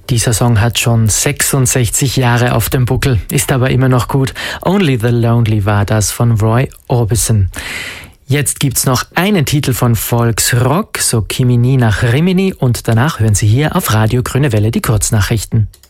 Dieser Song hat schon 66 Jahre auf dem Buckel, ist aber immer noch gut. Only the Lonely war das von Roy Orbison. Jetzt gibt's noch einen Titel von Volksrock, so Kimini nach Rimini, und danach hören Sie hier auf Radio Grüne Welle die Kurznachrichten.